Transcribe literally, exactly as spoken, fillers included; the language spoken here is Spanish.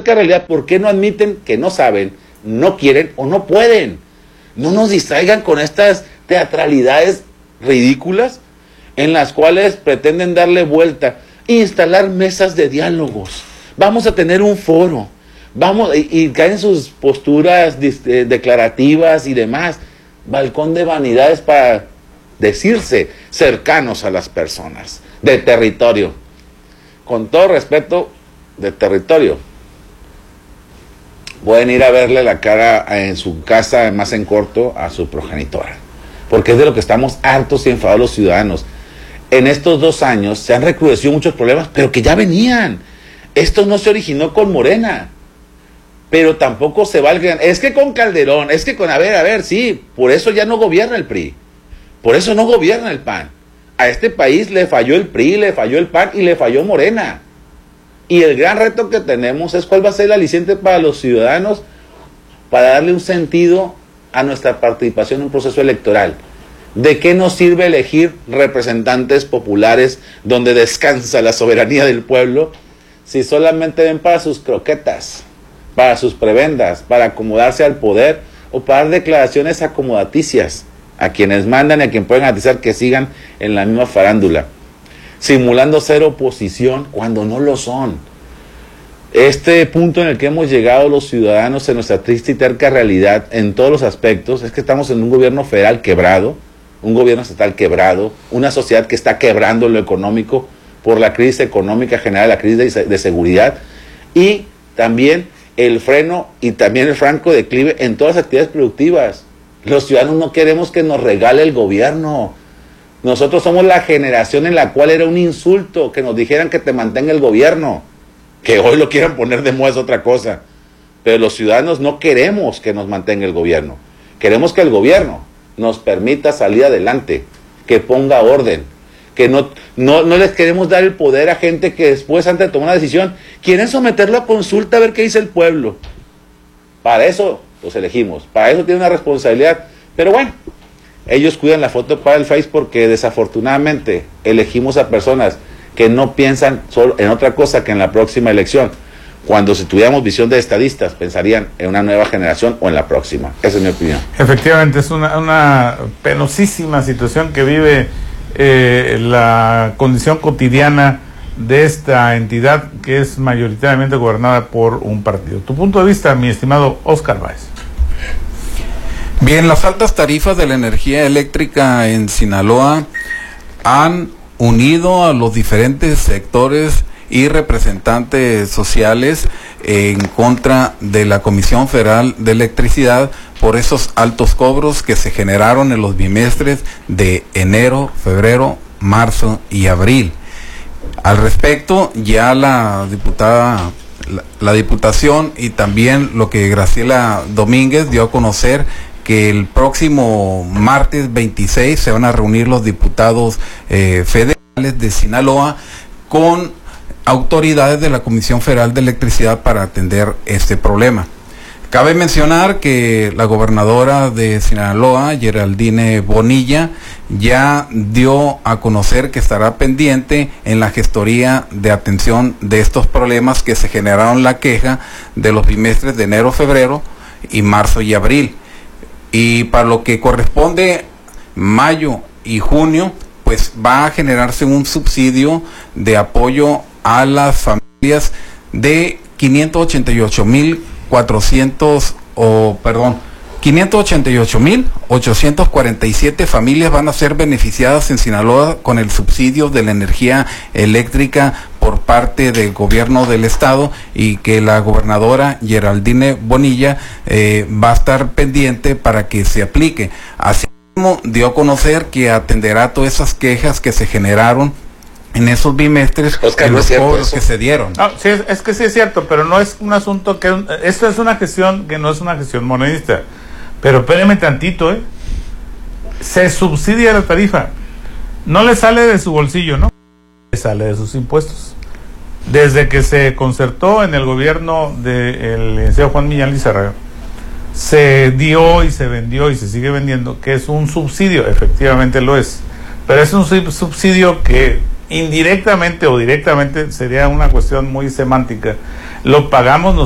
terca realidad, ¿por qué no admiten que no saben, no quieren o no pueden? No nos distraigan con estas teatralidades ridículas en las cuales pretenden darle vuelta, instalar mesas de diálogos. Vamos a tener un foro, vamos, y, y caen sus posturas de, declarativas y demás, balcón de vanidades para decirse cercanos a las personas, de territorio. Con todo respeto, de territorio. Pueden ir a verle la cara en su casa, más en corto, a su progenitora. Porque es de lo que estamos hartos y enfadados los ciudadanos. En estos dos años se han recrudecido muchos problemas, pero que ya venían. Esto no se originó con Morena, pero tampoco se valgan. Es que con Calderón, es que con, a ver, a ver, sí, por eso ya no gobierna el P R I. Por eso no gobierna el P A N. A este país le falló el P R I, le falló el P A N y le falló Morena. Y el gran reto que tenemos es cuál va a ser el aliciente para los ciudadanos para darle un sentido a nuestra participación en un proceso electoral. ¿De qué nos sirve elegir representantes populares donde descansa la soberanía del pueblo si solamente ven para sus croquetas, para sus prebendas, para acomodarse al poder o para dar declaraciones acomodaticias a quienes mandan y a quienes pueden garantizar que sigan en la misma farándula, simulando ser oposición cuando no lo son? Este punto en el que hemos llegado los ciudadanos en nuestra triste y terca realidad en todos los aspectos es que estamos en un gobierno federal quebrado, un gobierno estatal quebrado, una sociedad que está quebrando lo económico por la crisis económica general, la crisis de, de seguridad, y también el freno y también el franco declive en todas las actividades productivas. Los ciudadanos no queremos que nos regale el gobierno. Nosotros somos la generación en la cual era un insulto que nos dijeran que te mantenga el gobierno. Que hoy lo quieran poner de moda es otra cosa. Pero los ciudadanos no queremos que nos mantenga el gobierno. Queremos que el gobierno nos permita salir adelante, que ponga orden, que no, no, no les queremos dar el poder a gente que después, antes de tomar una decisión, quieren someterlo a consulta a ver qué dice el pueblo. Para eso los elegimos, para eso tienen una responsabilidad. Pero bueno, ellos cuidan la foto para el Face porque desafortunadamente elegimos a personas que no piensan solo en otra cosa que en la próxima elección. Cuando si tuviéramos visión de estadistas, pensarían en una nueva generación o en la próxima. Esa es mi opinión. Efectivamente, es una, una penosísima situación que vive eh, la condición cotidiana de esta entidad que es mayoritariamente gobernada por un partido. Tu punto de vista, mi estimado Oscar Báez. Bien, las altas tarifas de la energía eléctrica en Sinaloa han unido a los diferentes sectores y representantes sociales en contra de la Comisión Federal de Electricidad por esos altos cobros que se generaron en los bimestres de enero, febrero, marzo y abril. Al respecto, ya la diputada, la, la diputación y también lo que Graciela Domínguez dio a conocer que el próximo martes veintiséis se van a reunir los diputados eh, federales de Sinaloa con autoridades de la Comisión Federal de Electricidad para atender este problema. Cabe mencionar que la gobernadora de Sinaloa, Geraldine Bonilla, ya dio a conocer que estará pendiente en la gestoría de atención de estos problemas que se generaron la queja de los bimestres de enero, febrero y marzo y abril. Y para lo que corresponde mayo y junio, pues va a generarse un subsidio de apoyo a las familias de quinientos ochenta y ocho mil cuatrocientos, o perdón, quinientos ochenta y ocho mil ochocientos cuarenta y siete familias van a ser beneficiadas en Sinaloa con el subsidio de la energía eléctrica por parte del gobierno del estado, y que la gobernadora Geraldine Bonilla eh, va a estar pendiente para que se aplique. Así mismo dio a conocer que atenderá todas esas quejas que se generaron en esos bimestres, Oscar, en no los es cobros que se dieron. No, sí, es, es que sí es cierto, pero no es un asunto que... Esto es una gestión que no es una gestión monedista. Pero espéreme tantito, ¿eh? Se subsidia la tarifa. No le sale de su bolsillo, ¿no? Le sale de sus impuestos. Desde que se concertó en el gobierno del licenciado Juan Millán Lizárraga, se dio y se vendió y se sigue vendiendo que es un subsidio. Efectivamente lo es. Pero es un subsidio que indirectamente o directamente sería una cuestión muy semántica. Lo pagamos nosotros.